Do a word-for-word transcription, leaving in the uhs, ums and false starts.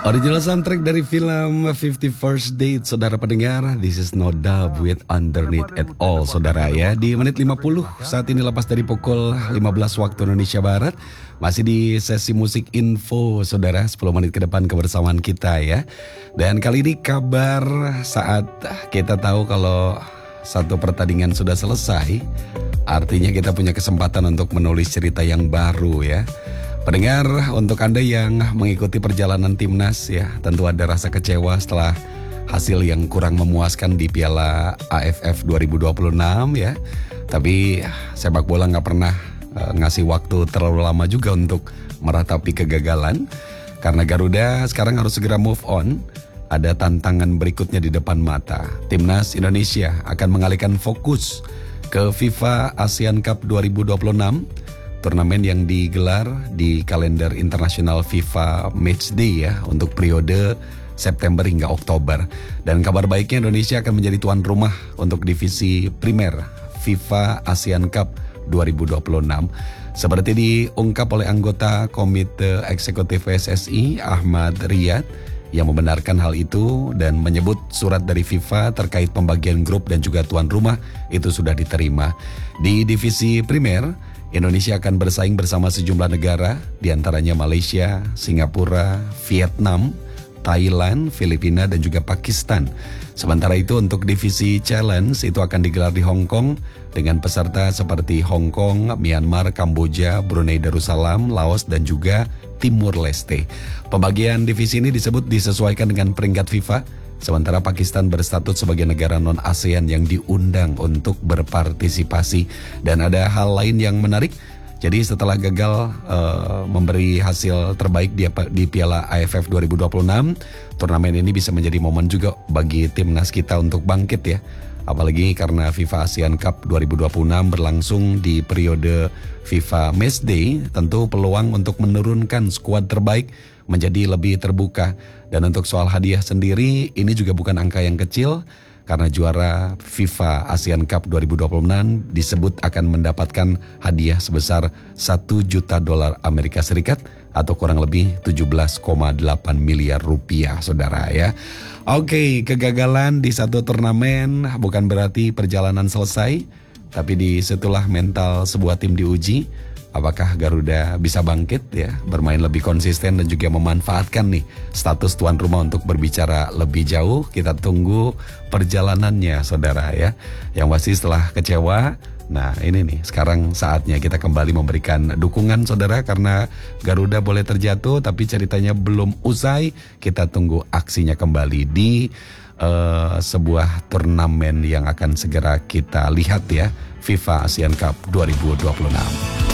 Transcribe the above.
Original soundtrack dari film Fifty First Date, saudara pendengar. This is no dub with underneath at all, saudara ya. Di menit lima puluh saat ini lepas dari pukul lima belas waktu Indonesia Barat. Masih di sesi musik info, saudara. sepuluh menit ke depan kebersamaan kita ya. Dan kali ini kabar saat kita tahu kalau satu pertandingan sudah selesai, artinya kita punya kesempatan untuk menulis cerita yang baru ya. Pendengar, untuk Anda yang mengikuti perjalanan timnas ya, tentu ada rasa kecewa setelah hasil yang kurang memuaskan di Piala A F F dua ribu dua puluh enam ya. Tapi sepak bola nggak pernah uh, ngasih waktu terlalu lama juga untuk meratapi kegagalan. Karena Garuda sekarang harus segera move on. Ada tantangan berikutnya di depan mata. Timnas Indonesia akan mengalihkan fokus ke FIFA ASEAN Cup dua ribu dua puluh enam. Turnamen yang digelar di kalender internasional FIFA Matchday ya untuk periode September hingga Oktober. Dan kabar baiknya Indonesia akan menjadi tuan rumah untuk divisi primer FIFA ASEAN Cup dua ribu dua puluh enam. Seperti diungkap oleh anggota Komite Eksekutif P S S I Ahmad Riyad yang membenarkan hal itu dan menyebut surat dari FIFA terkait pembagian grup dan juga tuan rumah itu sudah diterima. Di divisi primer, Indonesia akan bersaing bersama sejumlah negara, diantaranya Malaysia, Singapura, Vietnam, Thailand, Filipina, dan juga Pakistan. Sementara itu untuk divisi challenge itu akan digelar di Hong Kong dengan peserta seperti Hong Kong, Myanmar, Kamboja, Brunei Darussalam, Laos, dan juga Timur Leste. Pembagian divisi ini disebut disesuaikan dengan peringkat FIFA. Sementara Pakistan berstatus sebagai negara non-ASEAN yang diundang untuk berpartisipasi. Dan ada hal lain yang menarik. Jadi setelah gagal uh, memberi hasil terbaik di, di Piala A F F dua ribu dua puluh enam, turnamen ini bisa menjadi momen juga bagi timnas kita untuk bangkit ya. Apalagi karena FIFA ASEAN Cup dua ribu dua puluh enam berlangsung di periode FIFA Matchday, tentu peluang untuk menurunkan skuad terbaik menjadi lebih terbuka. Dan untuk soal hadiah sendiri, ini juga bukan angka yang kecil, karena juara FIFA ASEAN Cup dua ribu dua puluh enam disebut akan mendapatkan hadiah sebesar satu juta dolar Amerika Serikat atau kurang lebih tujuh belas koma delapan miliar rupiah, saudara ya. Oke, kegagalan di satu turnamen bukan berarti perjalanan selesai, tapi disitulah mental sebuah tim diuji. Apakah Garuda bisa bangkit ya, bermain lebih konsisten dan juga memanfaatkan nih status tuan rumah untuk berbicara lebih jauh. Kita tunggu perjalanannya, saudara ya. Yang pasti setelah kecewa, nah ini nih sekarang saatnya kita kembali memberikan dukungan, saudara, karena Garuda boleh terjatuh tapi ceritanya belum usai. Kita tunggu aksinya kembali di uh, sebuah turnamen yang akan segera kita lihat ya, FIFA ASEAN Cup dua ribu dua puluh enam.